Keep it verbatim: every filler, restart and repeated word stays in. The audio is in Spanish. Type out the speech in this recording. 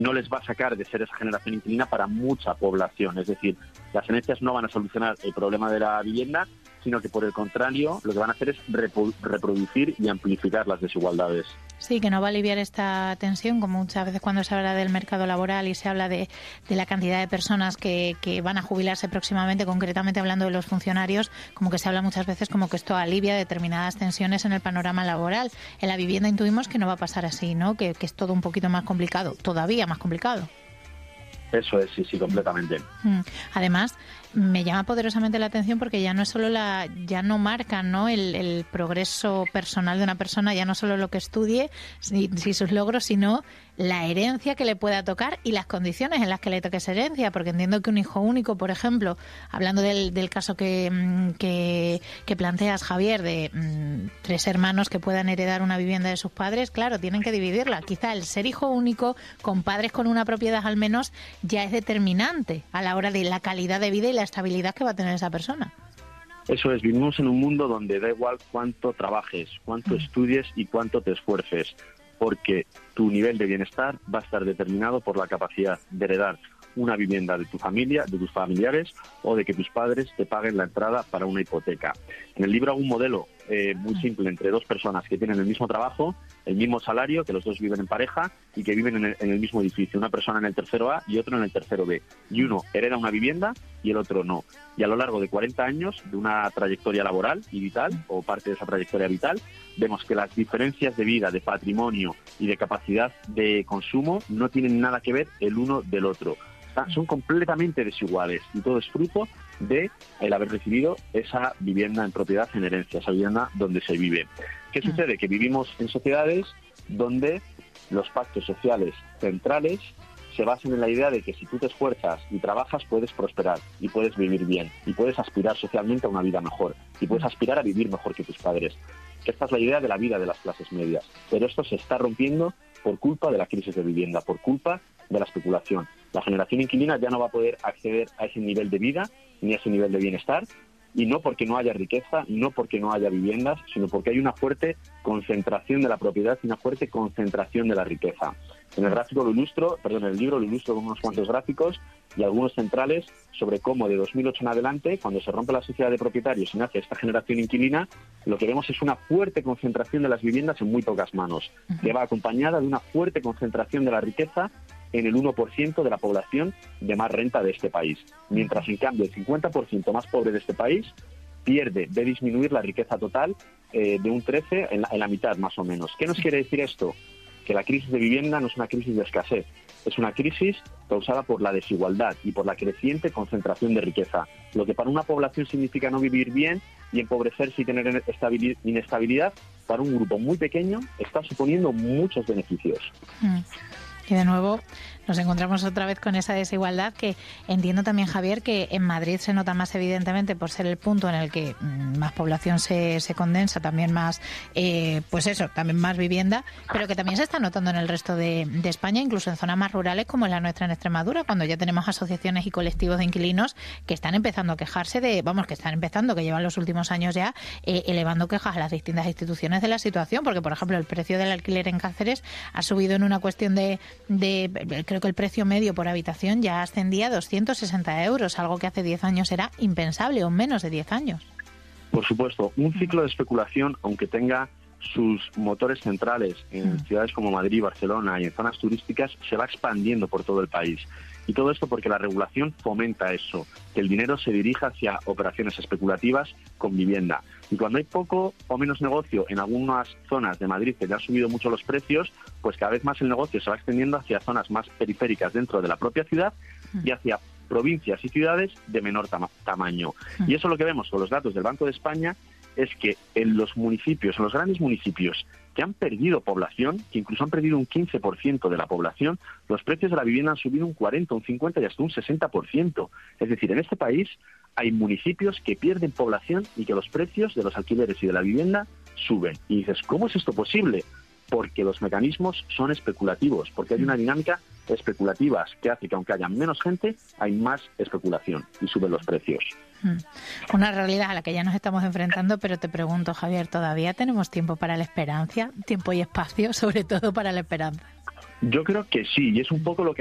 no les va a sacar de ser esa generación inquilina para mucha población. Es decir, las herencias no van a solucionar el problema de la vivienda, sino que por el contrario lo que van a hacer es repu- reproducir y amplificar las desigualdades. Sí, que no va a aliviar esta tensión, como muchas veces cuando se habla del mercado laboral y se habla de, de la cantidad de personas que, que van a jubilarse próximamente, concretamente hablando de los funcionarios, como que se habla muchas veces como que esto alivia determinadas tensiones en el panorama laboral. En la vivienda intuimos que no va a pasar así, ¿no? Que, que es todo un poquito más complicado, todavía más complicado. Eso es, sí, sí, completamente. Además, me llama poderosamente la atención porque ya no es solo la, ya no marcan, ¿no? El, el progreso personal de una persona, ya no solo lo que estudie, si, si sus logros, sino la herencia que le pueda tocar y las condiciones en las que le toque esa herencia, porque entiendo que un hijo único, por ejemplo, hablando del, del caso que, que, que planteas, Javier, de mmm, tres hermanos que puedan heredar una vivienda de sus padres, claro, tienen que dividirla. Quizá el ser hijo único, con padres con una propiedad al menos, ya es determinante a la hora de la calidad de vida y la estabilidad que va a tener esa persona. Eso es, vivimos en un mundo donde da igual cuánto trabajes, cuánto mm. estudies y cuánto te esfuerces, porque tu nivel de bienestar va a estar determinado por la capacidad de heredar una vivienda de tu familia, de tus familiares, o de que tus padres te paguen la entrada para una hipoteca. En el libro hago un modelo eh, muy simple entre dos personas que tienen el mismo trabajo, el mismo salario, que los dos viven en pareja y que viven en el, en el mismo edificio. Una persona en el tercero A y otro en el tercero B. Y uno hereda una vivienda y el otro no. Y a lo largo de cuarenta años de una trayectoria laboral y vital, o parte de esa trayectoria vital, vemos que las diferencias de vida, de patrimonio y de capacidad de consumo no tienen nada que ver el uno del otro. Son completamente desiguales y todo es fruto de el haber recibido esa vivienda en propiedad en herencia, esa vivienda donde se vive. ¿Qué sucede? Que vivimos en sociedades donde los pactos sociales centrales se basan en la idea de que si tú te esfuerzas y trabajas puedes prosperar y puedes vivir bien y puedes aspirar socialmente a una vida mejor y puedes aspirar a vivir mejor que tus padres. Esta es la idea de la vida de las clases medias, pero esto se está rompiendo por culpa de la crisis de vivienda, por culpa de la especulación. La generación inquilina ya no va a poder acceder a ese nivel de vida ni a ese nivel de bienestar, y no porque no haya riqueza, no porque no haya viviendas, sino porque hay una fuerte concentración de la propiedad y una fuerte concentración de la riqueza. En el gráfico lo ilustro, perdón, en el libro lo ilustro con unos cuantos gráficos y algunos centrales sobre cómo de dos mil ocho en adelante, cuando se rompe la sociedad de propietarios y nace esta generación inquilina, lo que vemos es una fuerte concentración de las viviendas en muy pocas manos, que va acompañada de una fuerte concentración de la riqueza en el uno por ciento de la población de más renta de este país. Mientras, en cambio, el cincuenta por ciento más pobre de este país pierde, ve disminuir la riqueza total eh, de un trece por ciento en la, en la mitad, más o menos. ¿Qué nos quiere decir esto? Que la crisis de vivienda no es una crisis de escasez, es una crisis causada por la desigualdad y por la creciente concentración de riqueza. Lo que para una población significa no vivir bien y empobrecerse y tener inestabilidad, para un grupo muy pequeño está suponiendo muchos beneficios. Mm. Y de nuevo nos encontramos otra vez con esa desigualdad que entiendo también, Javier, que en Madrid se nota más evidentemente por ser el punto en el que más población se, se condensa, también más, eh, pues eso, también más vivienda, pero que también se está notando en el resto de, de España, incluso en zonas más rurales como en la nuestra en Extremadura, cuando ya tenemos asociaciones y colectivos de inquilinos que están empezando a quejarse de, vamos, que están empezando, que llevan los últimos años ya eh, elevando quejas a las distintas instituciones de la situación, porque por ejemplo el precio del alquiler en Cáceres ha subido en una cuestión de, de creo que el precio medio por habitación ya ascendía a doscientos sesenta euros, algo que hace diez años era impensable, o menos de diez años. Por supuesto, un ciclo de especulación, aunque tenga sus motores centrales en mm. ciudades como Madrid, Barcelona y en zonas turísticas, se va expandiendo por todo el país. Y todo esto porque la regulación fomenta eso, que el dinero se dirija hacia operaciones especulativas con vivienda. Y cuando hay poco o menos negocio en algunas zonas de Madrid que ya han subido mucho los precios, pues cada vez más el negocio se va extendiendo hacia zonas más periféricas dentro de la propia ciudad y hacia provincias y ciudades de menor tam- tamaño. Y eso es lo que vemos con los datos del Banco de España, es que en los municipios, en los grandes municipios que han perdido población, que incluso han perdido un quince por ciento de la población, los precios de la vivienda han subido un cuarenta, un cincuenta y hasta un sesenta por ciento. Es decir, en este país hay municipios que pierden población y que los precios de los alquileres y de la vivienda suben. Y dices, ¿cómo es esto posible? Porque los mecanismos son especulativos, porque hay una dinámica especulativa que hace que aunque haya menos gente, hay más especulación y suben los precios. Una realidad a la que ya nos estamos enfrentando, pero te pregunto, Javier, ¿todavía tenemos tiempo para la esperanza? ¿Tiempo y espacio, sobre todo para la esperanza? Yo creo que sí, y es un poco lo que